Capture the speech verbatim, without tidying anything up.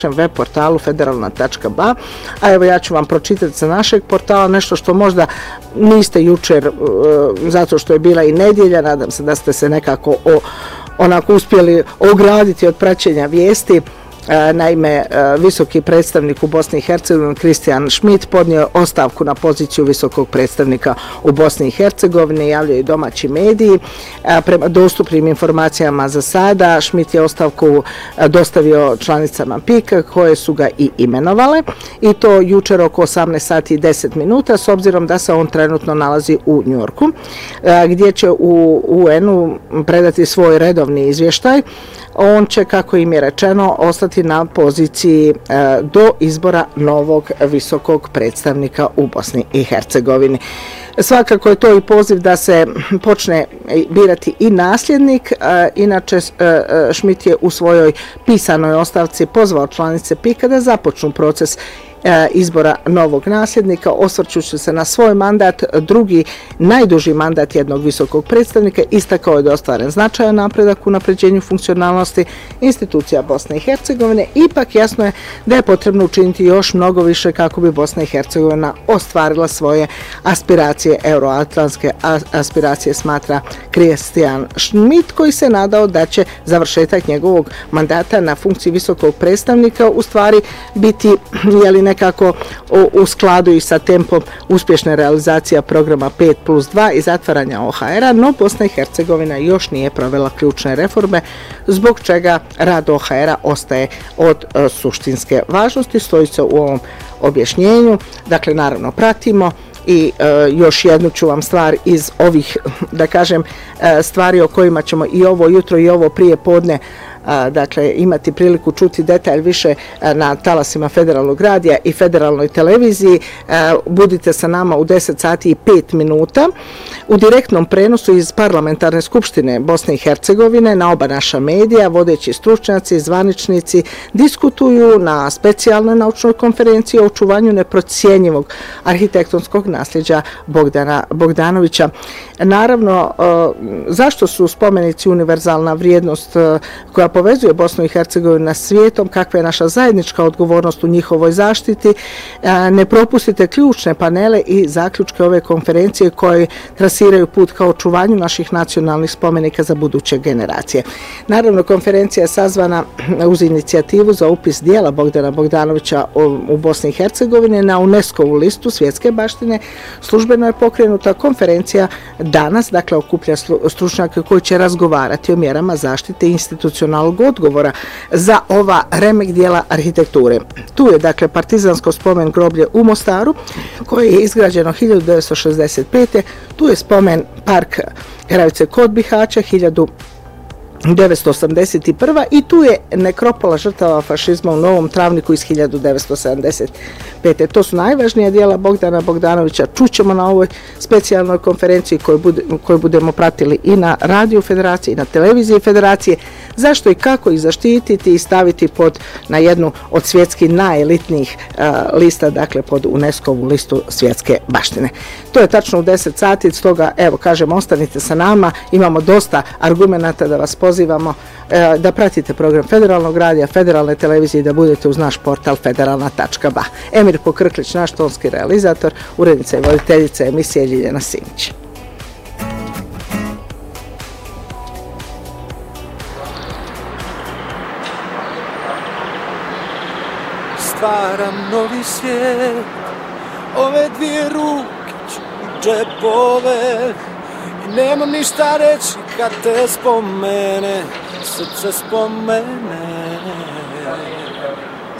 web portalu federalna tačka ba, a evo ja ću vam pročitati sa našeg portala nešto što možda niste jučer, uh, zato što je bila i nedjelja, nadam se da ste se nekako o, onako uspjeli ograditi od praćenja vijesti. Naime, visoki predstavnik u Bosni i Hercegovini Kristijan Schmidt podnio ostavku na poziciju visokog predstavnika u Bosni i Hercegovini, javljaju domaći mediji. Prema dostupnim informacijama za sada, Schmidt je ostavku dostavio članicama P I K koje su ga i imenovale, i to jučer oko osamnaest sati i deset minuta, s obzirom da se on trenutno nalazi u Njujorku, gdje će u U N-u predati svoj redovni izvještaj. On će, kako im je rečeno, ostati na poziciji e, do izbora novog visokog predstavnika u Bosni i Hercegovini. Svakako je to i poziv da se počne birati i nasljednik. E, inače, e, Schmidt je u svojoj pisanoj ostavci pozvao članice P I K da započnu proces izbora novog nasljednika, osvrćući se na svoj mandat, drugi najduži mandat jednog visokog predstavnika. Istakao je da je ostvaren značajan napredak u unapređenju funkcionalnosti institucija Bosne i Hercegovine. Ipak jasno je da je potrebno učiniti još mnogo više kako bi Bosna i Hercegovina ostvarila svoje aspiracije, euroatlantske aspiracije, smatra Kristijan Schmidt, koji se nadao da će završetak njegovog mandata na funkciji visokog predstavnika u stvari biti, jeli, nekako u skladu i sa tempom uspješne realizacija programa pet plus dva i zatvaranja O H R-a, no Bosna i Hercegovina još nije provela ključne reforme, zbog čega rad O H R-a ostaje od uh, suštinske važnosti. Stoji se u ovom objašnjenju. Dakle, naravno, pratimo. I e, još jednu ću vam stvar iz ovih, da kažem, e, stvari o kojima ćemo i ovo jutro i ovo prije podne a, dakle, imati priliku čuti detalj više a, na talasima Federalnog radija i Federalnoj televiziji. A, budite sa nama u deset sati i pet minuta u direktnom prenosu iz Parlamentarne skupštine Bosne i Hercegovine. Na oba naša medija vodeći stručnjaci, zvaničnici diskutuju na specijalnoj naučnoj konferenciji o očuvanju neprocjenjivog arhitektonskog nasljeđa Bogdana Bogdanovića. Naravno, zašto su spomenici univerzalna vrijednost koja povezuje Bosnu i Hercegovinu na svijetom, kakva je naša zajednička odgovornost u njihovoj zaštiti? Ne propustite ključne panele i zaključke ove konferencije koje trasiraju put ka očuvanju naših nacionalnih spomenika za buduće generacije. Naravno, konferencija je sazvana uz inicijativu za upis dijela Bogdana Bogdanovića u Bosni i Hercegovini na UNESCO-vu listu svjetske baštine. Službeno je pokrenuta konferencija danas, dakle okuplja stručnjake koji će razgovarati o mjerama zaštite institucionalnog odgovora za ova remek dijela arhitekture. Tu je, dakle, partizansko spomen groblje u Mostaru koje je izgrađeno hiljadu devetsto šezdeset pete. Tu je spomen park Kravice kod Bihaća hiljadu devetsto osamdeset prve. i tu je nekropola žrtava fašizma u Novom Travniku iz hiljadu devetsto sedamdeset pete. To su najvažnija dijela Bogdana Bogdanovića. Čućemo na ovoj specijalnoj konferenciji koju, bude, koju budemo pratili i na Radio Federacije i na Televiziji Federacije. Zašto i kako ih zaštititi i staviti pod na jednu od svjetski najelitnijih uh, lista, dakle pod UNESCO-vu listu svjetske baštine. To je tačno u deset sati, stoga evo kažem, ostanite sa nama, imamo dosta argumenata da vas pozivamo uh, da pratite program Federalnog radija, Federalne televizije i da budete uz naš portal federalna tačka ba. Emir Pokrklić, naš tonski realizator, urednica i voditeljica emisije Ljiljana Simić. Stvaram novi svijet, ove dvije ruke ću u džepove i nemam ništa reći kad te spomene, srce spomene.